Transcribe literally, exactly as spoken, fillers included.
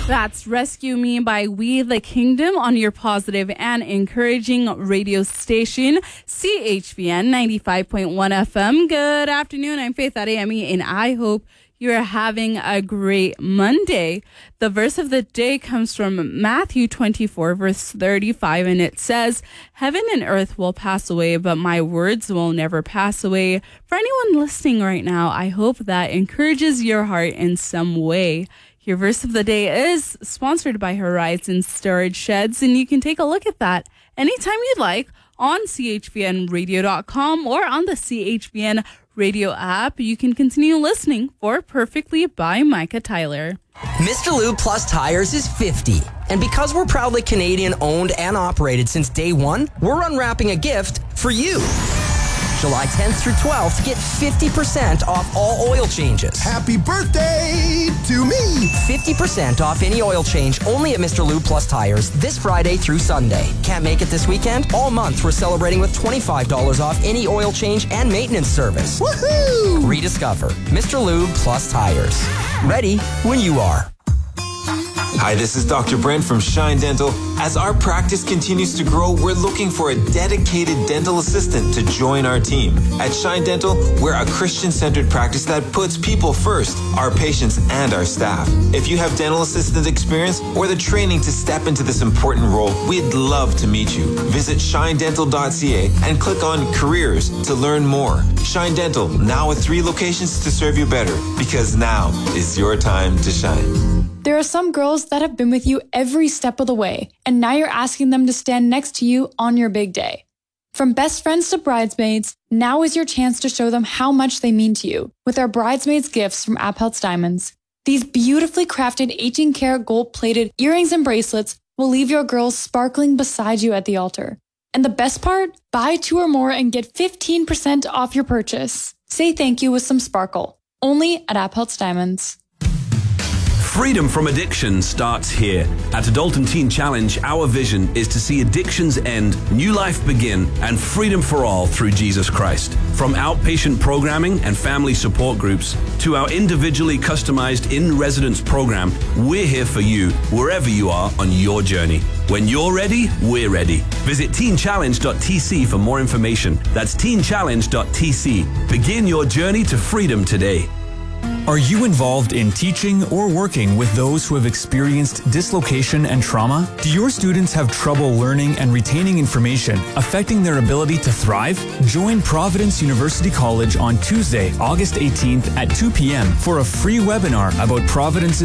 That's Rescue Me by We the Kingdom on your positive and encouraging radio station, C H V N ninety-five point one F M. Good afternoon. I'm Faith Adeyemi, and I hope you're having a great Monday. The verse of the day comes from Matthew twenty-four, verse thirty-five, and it says, "Heaven and earth will pass away, but my words will never pass away." For anyone listening right now, I hope that encourages your heart in some way. Your verse of the day is sponsored by Horizon Storage Sheds, and you can take a look at that anytime you'd like on C H V N radio dot com or on the C H V N radio app. You can continue listening for Perfectly by Micah Tyler. Mister Lube Plus Tires is fifty. And because we're proudly Canadian owned and operated since day one, we're unwrapping a gift for you. July tenth through twelfth, get fifty percent off all oil changes. Happy birthday to me! fifty percent off any oil change only at Mister Lube Plus Tires this Friday through Sunday. Can't make it this weekend? All month we're celebrating with twenty-five dollars off any oil change and maintenance service. Woohoo! Rediscover Mister Lube Plus Tires. Ready when you are. Hi, this is Doctor Brent from Shine Dental. As our practice continues to grow, we're looking for a dedicated dental assistant to join our team. At Shine Dental, we're a Christian-centered practice that puts people first, our patients and our staff. If you have dental assistant experience or the training to step into this important role, we'd love to meet you. Visit shine dental dot c a and click on Careers to learn more. Shine Dental, now with three locations to serve you better, because now is your time to shine. There are some girls that have been with you every step of the way, and now you're asking them to stand next to you on your big day. From best friends to bridesmaids, now is your chance to show them how much they mean to you with our bridesmaids gifts from Appeltz Diamonds. These beautifully crafted eighteen karat gold-plated earrings and bracelets will leave your girls sparkling beside you at the altar. And the best part? Buy two or more and get fifteen percent off your purchase. Say thank you with some sparkle. Only at Appeltz Diamonds. Freedom from addiction starts here. At Adult and Teen Challenge, our vision is to see addictions end, new life begin, and freedom for all through Jesus Christ. From outpatient programming and family support groups to our individually customized in-residence program, we're here for you wherever you are on your journey. When you're ready, we're ready. Visit teen challenge dot t c for more information. That's teen challenge dot t c. Begin your journey to freedom today. Are you involved in teaching or working with those who have experienced dislocation and trauma? Do your students have trouble learning and retaining information, affecting their ability to thrive? Join Providence University College on Tuesday, August eighteenth at two p.m. for a free webinar about Providence's